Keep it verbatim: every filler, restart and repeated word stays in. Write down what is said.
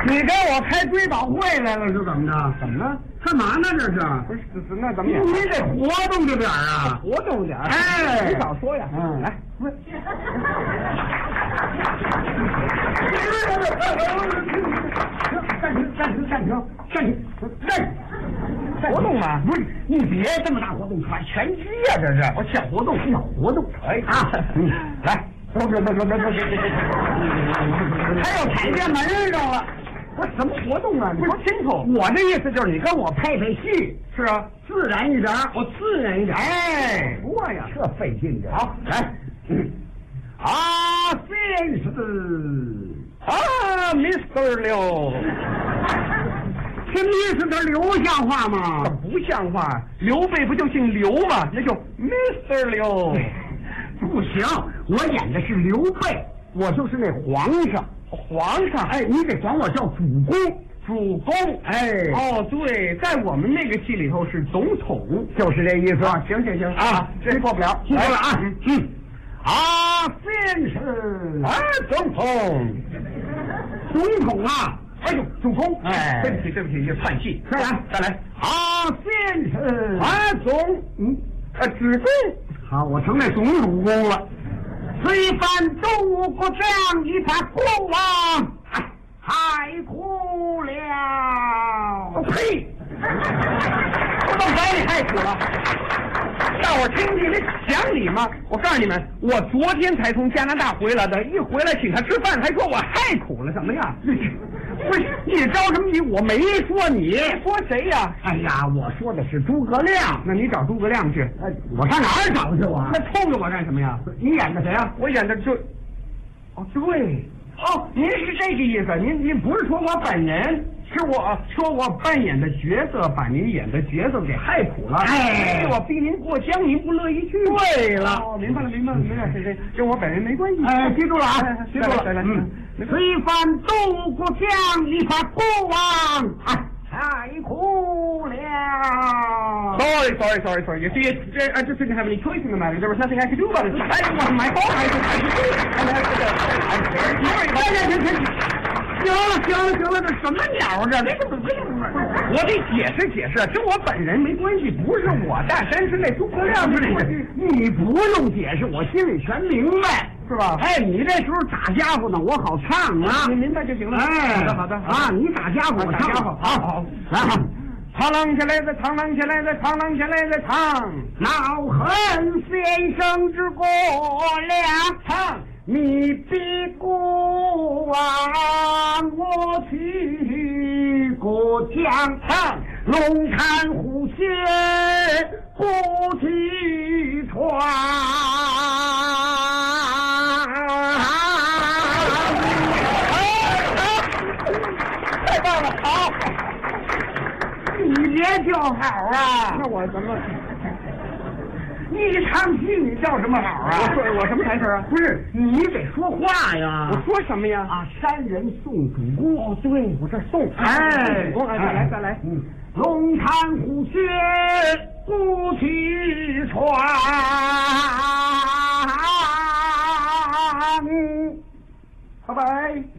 你给我开追悼会来了是怎么着？ 怎么了？ 干嘛呢这是？ 不是，这这那怎么演？ 你得活动着点啊！ 活动点。 哎， 你早说呀！ 嗯， 来，不是。 暂停，暂停，暂停，暂停，暂停。 活动嘛， 不是你别这么大活动，全拳击呀这是。 我小活动，小活动可以啊。嗯，来，走走走走走走。还有踩电门上了。 我什么活动啊？你说清楚。 我的意思就是你跟我配配戏， 是啊， 自然一点。 我自然一点。 哎， 多呀， 这费劲的。 好， 来。啊，先生。 啊 ，Mister 刘。 这mister刘像话吗？ 不像话，刘备不就姓刘吗？那就 Mister 刘。 不行，我演的是刘备，我就是那皇上。 皇上， 哎，你得管我叫主公。 主公， 哎， 哦，对，在我们那个戏里头是总统， 就是这意思。 啊，行行行啊， 这过不了， 记住了啊。 嗯嗯。啊，先生， 啊，总统， 总统啊。 哎呦，主公， 哎， 对不起，对不起，这串戏， 再来， 再来。 啊，先生， 啊，总， 嗯， 呃，主公， 好，我成那总主公了。虽犯中国这样一他国王，太苦了。 我呸！我都把你害苦了。大伙听听，这讲理吗？我告诉你们，我昨天才从加拿大回来的，一回来请他吃饭，还说我害苦了，怎么样？不是你着什么急？我没说你，说谁呀？ 哎呀，我说的是诸葛亮。 那你找诸葛亮去。 哎，我上哪儿找去我？ 那冲着我干什么呀？ 你演的谁啊？ 我演的就……哦，对，哦，您是这个意思？您您不是说我本人？是我说我扮演的角色把您演的角色给害苦了。 哎， 我逼您过江，您不乐意去。 对了， 哦，明白了，明白了，明白了，这这跟我本人没关系。 哎，记住了啊，记住了。 嗯， 虽犯中国将，你他国王啊，太苦了。 Sorry, sorry, sorry, sorry. You see, it, I just didn't have any choice in the matter. There was nothing I could do about it. It wasn't my fault. I just, I just did it. And that's the, I'm very sorry. 行行行行。行了行了行了，这什么鸟这？这怎么这么？ 我得解释解释，跟我本人没关系，不是我大山是那诸葛亮是那个。 你不用解释，我心里全明白， 是吧？ 哎，你这时候打家伙呢，我好唱啊。 你明白就行了。 哎， 好的好的啊，你打家伙，我唱。 打家伙，好好来哈。 唱啷下来的唱啷下来的唱啷下来的唱， 恼恨先生之过量唱。 你比国王，我去过江唱， 龙潭虎穴不去传。 太棒了，好！ 你别叫好啊！ 那我怎么？ 你唱戏你叫什么好啊？ 我说我什么台词啊？ 不是，你得说话呀！ 我说什么呀？ 啊，山人送主公。 哦，对，我这送。 哎， 主公，哎，再来再来。 嗯，龙潭虎穴不去传。 拜拜。